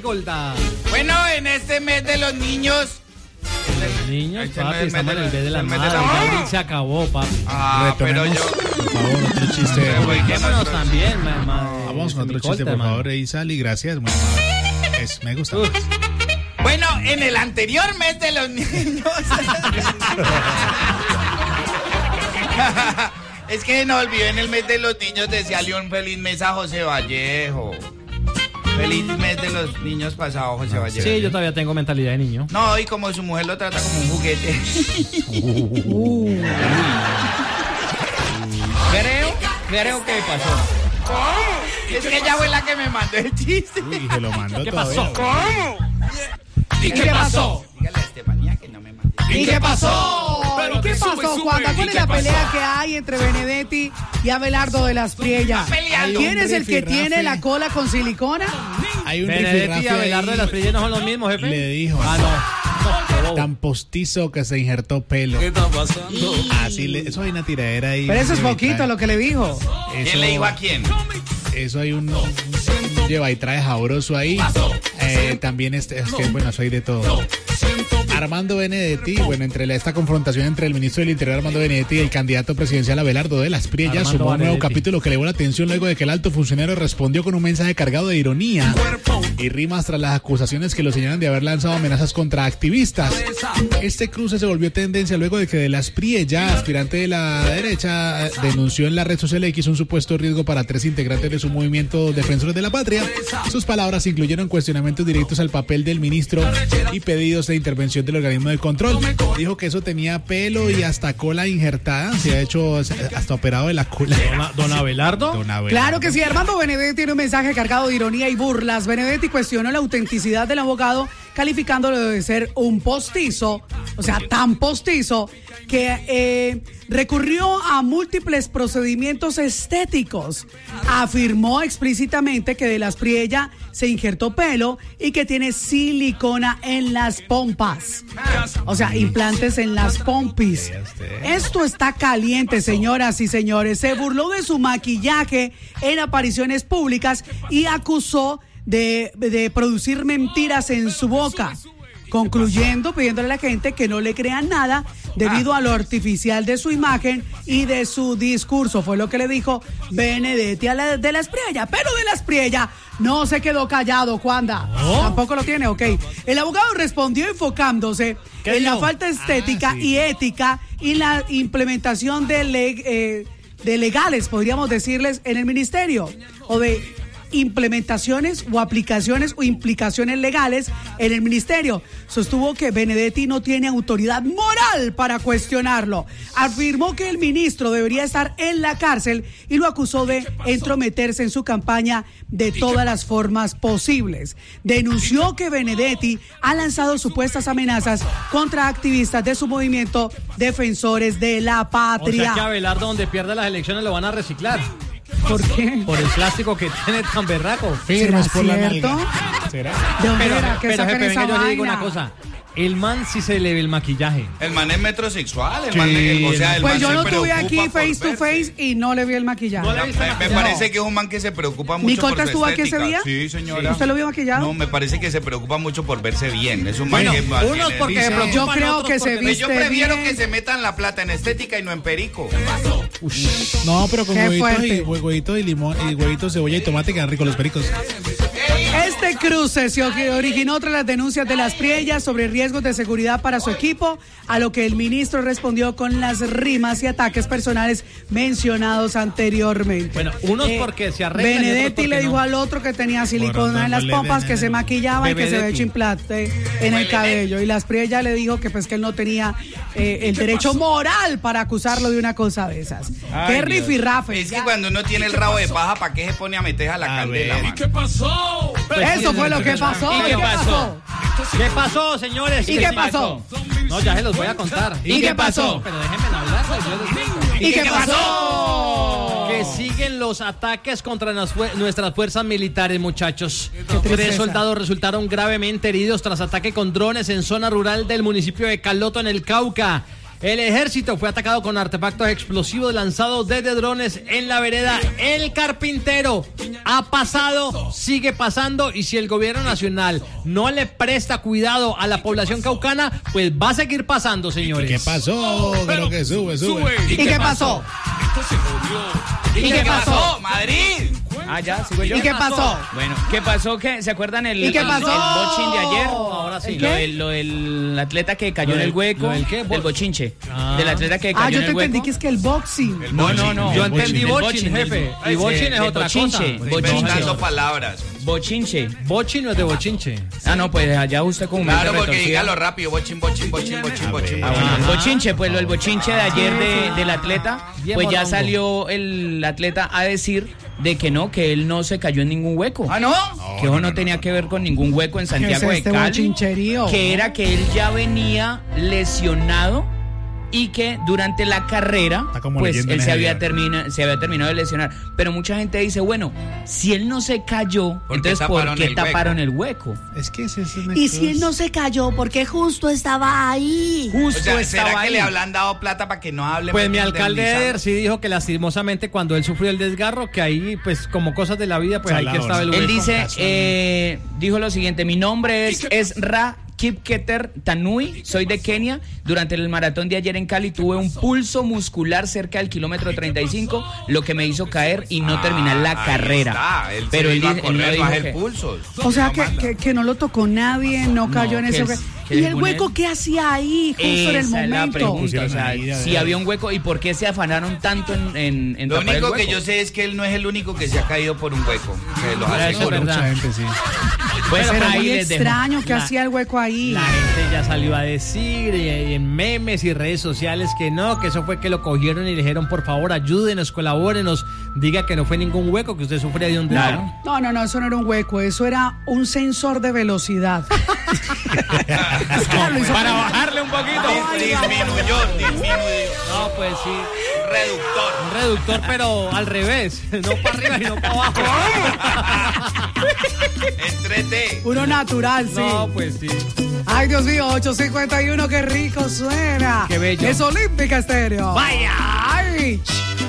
Golda. Bueno, en este mes de los niños... Niños, papi, estamos en el mes de la madre. Ya se acabó, papi. Pero yo... Por favor, otro chiste. Vámonos también, Vamos con otro chiste, por favor. Y Sally, gracias. Muy amable. Me gusta más. Bueno, en el anterior mes de los niños... Es que no olvidé, en el mes de los niños decíale un feliz mes a José Vallejo. Feliz mes de los niños pasado, José Vallejo. Sí, yo todavía tengo mentalidad de niño. No, y como su mujer lo trata como un juguete. Creo que pasó. ¿Cómo? Es que ella fue la que me mandó el chiste. Uy, se lo mandó. ¿Qué todavía. pasó? ¿Cómo? ¿Y qué pasó? Dígale a Estefanía que no me mandó. ¿Y qué pasó? ¿Y qué pasó, Juanda? ¿Cuál es la pelea que hay entre Benedetti y Abelardo de las Priella? ¿Quién es el que tiene la cola con silicona? Hay un Benedetti y Abelardo de las Priella no son los mismos, jefe. Le dijo. No. Tan postizo que se injertó pelo. ¿Qué está pasando? Eso hay una tiradera ahí. Pero eso es poquito lo que le dijo. ¿Quién le dijo a quién? Eso hay un lleva y trae jabroso ahí. También es que bueno, soy de todo. Armando Benedetti, bueno, esta confrontación entre el ministro del Interior Armando Benedetti y el candidato presidencial Abelardo de las Priella sumó un nuevo capítulo que elevó la atención luego de que el alto funcionario respondió con un mensaje cargado de ironía y rimas tras las acusaciones que lo señalan de haber lanzado amenazas contra activistas. Este cruce se volvió tendencia luego de que de las Priella, aspirante de la derecha, denunció en la red social X un supuesto riesgo para 3 integrantes de su movimiento Defensores de la Patria. Sus palabras incluyeron cuestionamientos directos al papel del ministro y pedidos de intervención del organismo de control. Dijo que eso tenía pelo y hasta cola injertada. Se ha hecho hasta operado de la cola. ¿Don Abelardo? Claro que sí. Armando Benedetti tiene un mensaje cargado de ironía y burlas. Benedetti cuestionó la autenticidad del abogado, calificándolo de ser un postizo, o sea, tan postizo que recurrió a múltiples procedimientos estéticos. Afirmó explícitamente que de las Priella se injertó pelo y que tiene silicona en las pompas. O sea, implantes en las pompis. Esto está caliente, señoras y señores. Se burló de su maquillaje en apariciones públicas y acusó de producir mentiras en su boca, concluyendo pidiéndole a la gente que no le crean nada debido a lo artificial de su imagen y de su discurso. Fue lo que le dijo Benedetti de las Priella. Pero de las Priella no se quedó callado, Juanda. Tampoco lo tiene, ok. El abogado respondió enfocándose en la falta estética y ética y la implementación de legales, podríamos decirles, en el ministerio, o de implementaciones o aplicaciones o implicaciones legales en el ministerio. Sostuvo que Benedetti no tiene autoridad moral para cuestionarlo. Afirmó que el ministro debería estar en la cárcel y lo acusó de entrometerse en su campaña de todas las formas posibles. Denunció que Benedetti ha lanzado supuestas amenazas contra activistas de su movimiento Defensores de la Patria. O sea que Abelardo, donde pierda las elecciones, lo van a reciclar. ¿Por qué? Por el plástico que tiene tan berraco. Firmes por la cierto? nalga. ¿Será? ¿De dónde era que Pero sacan jefe, esa venga, yo le digo vaina? una cosa. El man sí se le ve el maquillaje. El man es metrosexual. El Sí, man, o sea, el Pues man yo se lo tuve preocupa aquí por face to verse. face y no le vi el maquillaje. No le vi el Me maquillaje. parece que es un man que se preocupa mucho ¿Nicolta por su estuvo aquí ese estética. día? Sí, señora. ¿Usted lo vio maquillado? No, me parece que se preocupa mucho por verse bien. Es un man Bueno, que más unos bien porque es- se preocupan, Yo creo otros que porque se no. viste Yo prefiero bien. que se metan la plata en estética y no en perico. No, pero con Qué huevitos y limón y huevitos, cebolla y tomate quedan ricos los pericos. Este cruce se originó tras las denuncias de las Priella sobre riesgos de seguridad para su equipo, a lo que el ministro respondió con las rimas y ataques personales mencionados anteriormente. Bueno, unos porque se arreglan y otros Benedetti porque le dijo no. al otro que tenía silicona en las pompas, que se maquillaba y que se había hecho implante en el cabello. Y las Priella le dijo que pues que él no tenía el derecho moral para acusarlo de una cosa de esas. Qué rifirrafe. Es que cuando uno tiene el rabo de paja, ¿para qué se pone a meter a la candela? ver. man? ¿Qué pasó? Eso fue lo que pasó. ¿Y qué pasó? ¿Qué pasó, señores? ¿Y qué pasó? No, ya se los voy a contar. ¿Y qué pasó? Pero déjenme hablar, pues, yo les digo. ¿Y qué pasó? Que siguen los ataques contra nuestras fuerzas militares, muchachos. tristeza. 3 soldados resultaron gravemente heridos tras ataque con drones en zona rural del municipio de Caloto, en el Cauca. El ejército fue atacado con artefactos explosivos lanzados desde drones en la vereda El Carpintero. Ha pasado, sigue pasando, y si el gobierno nacional no le presta cuidado a la población caucana, pues va a seguir pasando, señores. ¿Qué pasó? Creo que sube. ¿Y qué pasó? ¿Y qué pasó? ¡Madrid! Ah, ya, sigo yo. ¿Y qué pasó? Bueno, ¿qué pasó? ¿Se acuerdan el ¿Y qué pasó? el bochin de ayer? Ahora sí. Lo del atleta que cayó en el hueco. ¿Lo del qué? Del bochinche. Del atleta que Ah, cayó yo en te el hueco. entendí que es que el boxing. No. Yo entendí El bochin, jefe. Y bochin es otra cosa. Inventando palabras. Bochinche. Bochin no es de bochinche. Ah, no, pues allá usted como Claro, mente porque retorcida. dígalo rápido. Bochin. Ah, bueno, el bochinche, pues lo del bochinche de ayer del atleta, Bien pues ya morongo. salió el atleta a decir de que no, que él no se cayó en ningún hueco. ¿Ah, no? Que eso no tenía que ver con ningún hueco en Santiago ¿Qué es este de Cali. bochincherío? Que era que él ya venía lesionado y que durante la carrera, Está como pues leyenda él en se ese había, día. se había terminado de lesionar. Pero mucha gente dice, bueno, si él no se cayó, ¿Por qué entonces ¿por taparon qué el taparon el hueco? Es que ese es una Y si cosa. él no se cayó, porque justo estaba ahí. O Justo sea, estaba ¿será que ahí. le habrán dado plata para que no hable? Pues mi alcalde Eder sí dijo que lastimosamente cuando él sufrió el desgarro, que ahí pues como cosas de la vida, pues ahí que Salado, estaba el ¿no? hueco. Él dice, dijo lo siguiente, mi nombre es Ra Kipketer Tanui, soy de Kenia. Durante el maratón de ayer en Cali tuve un pulso muscular cerca del kilómetro 35, lo que me hizo caer y no terminar la carrera. Pero él dice- dijo, no dijo el que- pulso. O sea, que no lo tocó nadie, no cayó en que ese es- hueco. que ¿Y es el un- hueco qué hacía ahí, justo en el Esa es la momento? pregunta, o Pusieron sea, ahí de si verdad. había un hueco y por qué se afanaron tanto en Lo tapar el único que hueco. yo sé es que él no es el único que se ha caído por un hueco. Que los Eso es aseguro. verdad. Mucha gente, sí. Bueno, Pero ahí muy les dejo. extraño que hacía el hueco ahí. La gente ya salió a decir y en memes y redes sociales que no, que eso fue que lo cogieron y le dijeron por favor ayúdenos, colabórenos, diga que no fue ningún hueco, que usted sufría de un desgarro. Claro. No, eso no era un hueco, eso era un sensor de velocidad. Claro, lo hizo Para con- bajarle un poquito. Disminuyó. No, pues sí, Reductor. un reductor pero al revés, no para arriba y no para abajo. En 3D. Uno natural, sí. No, pues sí. Ay, Dios mío, 851, qué rico suena. Qué bello. Es Olímpica Estéreo. Vaya. Ay.